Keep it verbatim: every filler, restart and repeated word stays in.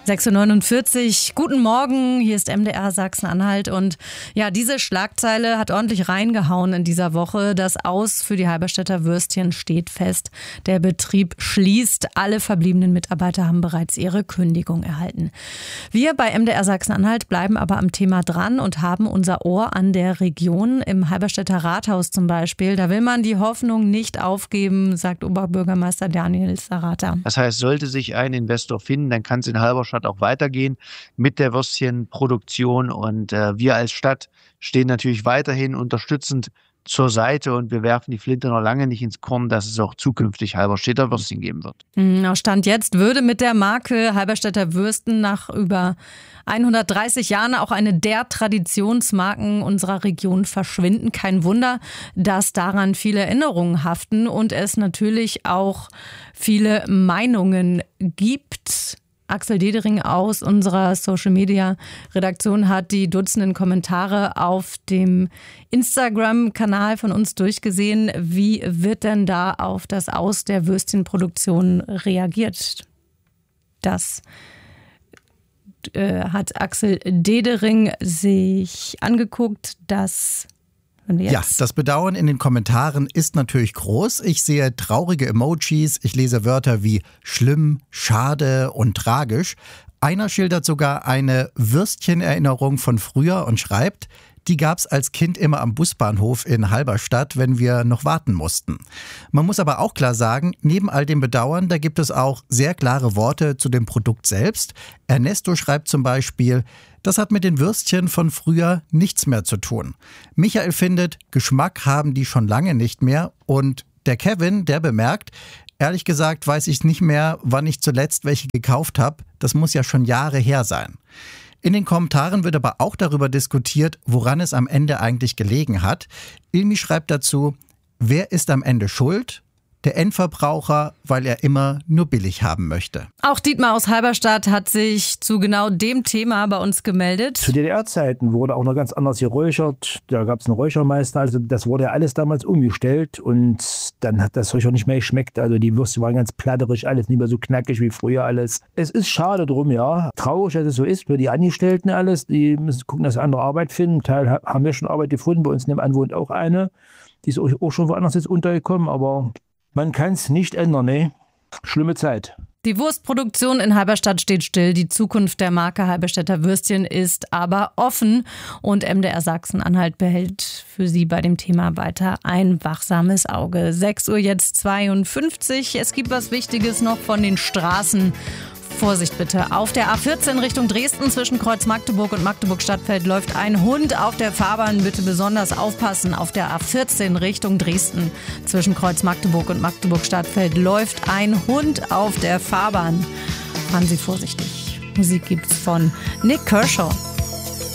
sechs Uhr neunundvierzig, guten Morgen, hier ist M D R Sachsen-Anhalt und ja, diese Schlagzeile hat ordentlich reingehauen in dieser Woche. Das Aus für die Halberstädter Würstchen steht fest. Der Betrieb schließt. Alle verbliebenen Mitarbeiter haben bereits ihre Kündigung erhalten. Wir bei M D R Sachsen-Anhalt bleiben aber am Thema dran und haben unser Ohr an der Region. Im Halberstädter Rathaus zum Beispiel, da will man die Hoffnung nicht aufgeben, sagt Oberbürgermeister Daniel Sarata. Das heißt, sollte sich ein Investor finden, dann kann es in Halberstadt auch weitergehen mit der Würstchenproduktion und äh, wir als Stadt stehen natürlich weiterhin unterstützend zur Seite und wir werfen die Flinte noch lange nicht ins Korn, dass es auch zukünftig Halberstädter Würstchen geben wird. Stand jetzt würde mit der Marke Halberstädter Würsten nach über hundertdreißig Jahren auch eine der Traditionsmarken unserer Region verschwinden. Kein Wunder, dass daran viele Erinnerungen haften und es natürlich auch viele Meinungen gibt. Axel Dedering aus unserer Social-Media-Redaktion hat die Dutzenden Kommentare auf dem Instagram-Kanal von uns durchgesehen. Wie wird denn da auf das Aus der Würstchenproduktion reagiert? Das äh, hat Axel Dedering sich angeguckt, dass Ja, das Bedauern in den Kommentaren ist natürlich groß. Ich sehe traurige Emojis, ich lese Wörter wie schlimm, schade und tragisch. Einer schildert sogar eine Würstchenerinnerung von früher und schreibt, die gab's als Kind immer am Busbahnhof in Halberstadt, wenn wir noch warten mussten. Man muss aber auch klar sagen, neben all dem Bedauern, da gibt es auch sehr klare Worte zu dem Produkt selbst. Ernesto schreibt zum Beispiel, das hat mit den Würstchen von früher nichts mehr zu tun. Michael findet, Geschmack haben die schon lange nicht mehr. Und der Kevin, der bemerkt, ehrlich gesagt weiß ich nicht mehr, wann ich zuletzt welche gekauft habe. Das muss ja schon Jahre her sein. In den Kommentaren wird aber auch darüber diskutiert, woran es am Ende eigentlich gelegen hat. Ilmi schreibt dazu, wer ist am Ende schuld? Der Endverbraucher, weil er immer nur billig haben möchte. Auch Dietmar aus Halberstadt hat sich zu genau dem Thema bei uns gemeldet. Zu D D R-Zeiten wurde auch noch ganz anders geräuchert. Da gab es einen Räuchermeister. Also das wurde ja alles damals umgestellt und dann hat das Räucher nicht mehr geschmeckt. Also die Würste waren ganz platterig, alles nicht mehr so knackig wie früher alles. Es ist schade drum, ja. Traurig, dass es so ist für die Angestellten alles. Die müssen gucken, dass sie andere Arbeit finden. Teil haben wir schon Arbeit gefunden. Bei uns nebenan wohnt auch eine. Die ist auch schon woanders jetzt untergekommen, aber man kann es nicht ändern, ne? Schlimme Zeit. Die Wurstproduktion in Halberstadt steht still. Die Zukunft der Marke Halberstädter Würstchen ist aber offen. Und M D R Sachsen-Anhalt behält für Sie bei dem Thema weiter ein wachsames Auge. sechs Uhr jetzt zweiundfünfzig. Es gibt was Wichtiges noch von den Straßen. Vorsicht bitte. Auf der A vierzehn Richtung Dresden zwischen Kreuz Magdeburg und Magdeburg-Stadtfeld läuft ein Hund auf der Fahrbahn. Bitte besonders aufpassen. Auf der A vierzehn Richtung Dresden zwischen Kreuz Magdeburg und Magdeburg-Stadtfeld läuft ein Hund auf der Fahrbahn. Fahren Sie vorsichtig. Musik gibt's von Nick Kershaw.